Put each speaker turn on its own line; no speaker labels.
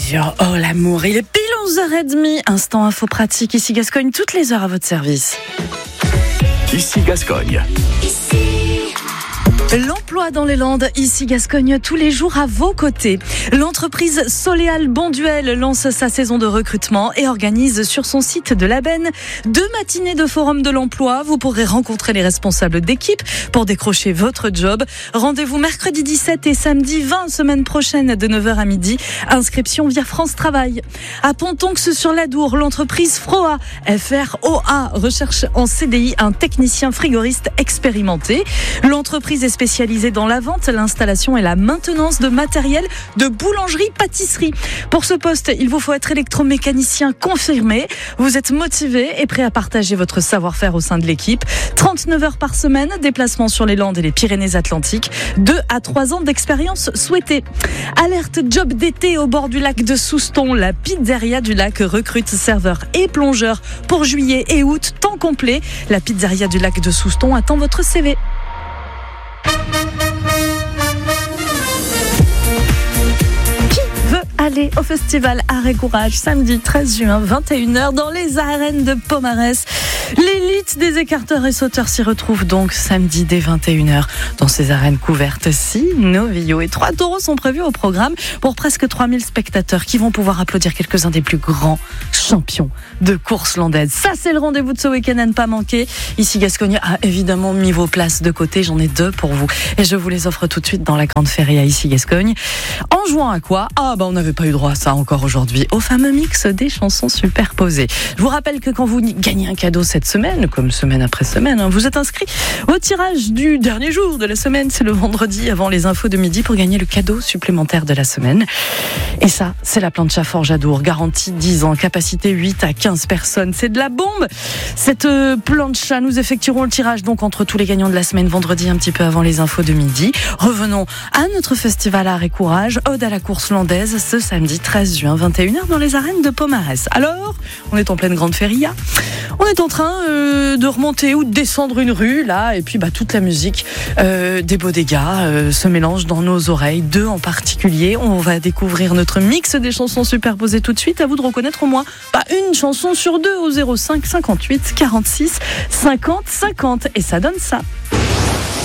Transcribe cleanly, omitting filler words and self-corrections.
Radio. Oh l'amour, il est pile 11h30. Instant info pratique, ici Gascogne, toutes les heures à votre service.
Ici Gascogne.
L'emploi dans les Landes, ici Gascogne, tous les jours à vos côtés. L'entreprise Soléal Bonduel lance sa saison de recrutement et organise sur son site de l'Aben 2 matinées de forum de l'emploi. Vous pourrez rencontrer les responsables d'équipe pour décrocher votre job. Rendez-vous mercredi 17 et samedi 20, semaine prochaine, de 9h à midi. Inscription via France Travail. À Pontonx-sur-l'Adour, l'entreprise Froa, F-R-O-A, recherche en CDI un technicien frigoriste expérimenté. L'entreprise est spécialisée dans la vente, l'installation et la maintenance de matériel de boulangerie-pâtisserie. Pour ce poste, il vous faut être électromécanicien confirmé. Vous êtes motivé et prêt à partager votre savoir-faire au sein de l'équipe. 39 heures par semaine, déplacement sur les Landes et les Pyrénées-Atlantiques. 2 à 3 ans d'expérience souhaitée. Alerte job d'été au bord du lac de Souston. La pizzeria du lac recrute serveurs et plongeurs pour juillet et août, temps complet. La pizzeria du lac de Souston attend votre CV. Allez au festival Art et Courage samedi 13 juin 21h dans les arènes de Pomarès. L'élite des écarteurs et sauteurs s'y retrouve donc samedi dès 21h dans ces arènes couvertes. 6 novillos et 3 taureaux sont prévus au programme pour presque 3000 spectateurs qui vont pouvoir applaudir quelques-uns des plus grands champions de course landaise. Ça, c'est le rendez-vous de ce week-end à ne pas manquer. Ici Gascogne a évidemment mis vos places de côté. J'en ai 2 pour vous et je vous les offre tout de suite dans la grande feria ici Gascogne. En jouant à quoi ? On n'avait pas eu droit à ça encore aujourd'hui, au fameux mix des chansons superposées. Je vous rappelle que quand vous gagnez un cadeau cette semaine, comme semaine après semaine, vous êtes inscrit au tirage du dernier jour de la semaine. C'est le vendredi avant les infos de midi pour gagner le cadeau supplémentaire de la semaine. Et ça, c'est la plancha Forjadour, garantie 10 ans, capacité 8 à 15 personnes. C'est de la bombe. Cette plancha, nous effectuerons le tirage donc entre tous les gagnants de la semaine vendredi un petit peu avant les infos de midi. Revenons à notre festival Art et Courage, Ode à la course landaise, ce samedi 13 juin 21h dans les arènes de Pomarès. Alors, on est en pleine grande feria. On est en train de remonter ou de descendre une rue là, et puis toute la musique des Bodega se mélange dans nos oreilles. 2 en particulier. On va découvrir notre mix des chansons superposées tout de suite. À vous de reconnaître au moins une chanson sur 2 au 05 58 46 50 50 et ça donne ça.